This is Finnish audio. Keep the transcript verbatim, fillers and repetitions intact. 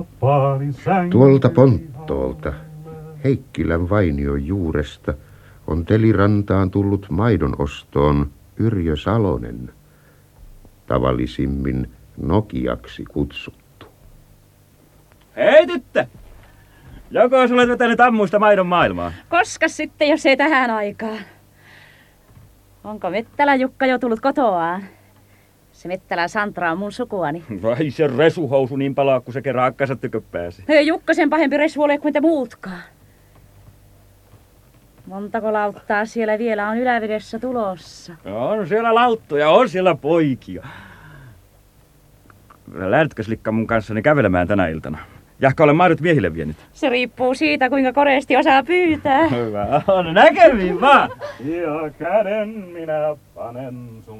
Tuolta Ponttoolta, Heikkilän vainion juuresta, on Telirantaan tullut maidon ostoon Yrjö Salonen, tavallisimmin Nokiaksi kutsuttu. Hei tyttö! Joko olet vetänyt ammuista maidon maailmaa? Koska sitten, jos ei tähän aikaan? Onko Mettälän Jukka jo tullut kotoaan? Se Mettälän Santra on mun sukuani. Vai se resuhousu niin palaa, kun se kerran akkansa tykö pääsi. Ei Jukka sen pahempi resu ole kuin te muutkaan. Montako lauttaa siellä vielä on Ylävedessä tulossa? On siellä lauttoja, on siellä poikia. Lähdetkö Likka mun kanssani kävelemään tänä iltana? Jahka olen maidot miehille vienyt. Se riippuu siitä, kuinka koreasti osaa pyytää. Hyvä on, näkemiin vaan! Ja käden minä panen sun